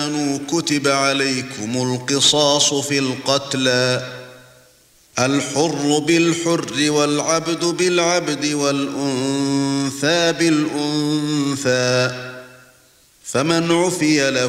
كتب عليكم القصاص في القتلى الحر بالحر والعبد بالعبد والأنثى بالأنثى فمن عفي له